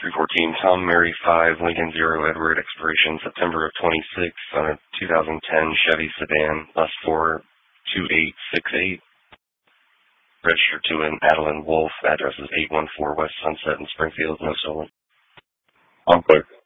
314 Tom Mary 5 Lincoln 0 Edward, expiration September of 26 on a 2010 Chevy sedan, last 42868. Registered to an Adeline Wolf. Address is 814 West Sunset in Springfield. No stolen. On clear.